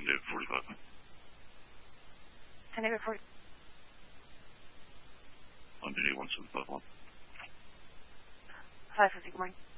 David 45. 10 David 40. London 81751. 550, good morning.